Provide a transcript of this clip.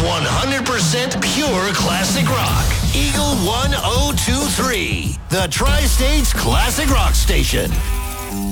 100% pure classic rock. Eagle 1023, the Tri-States Classic Rock Station.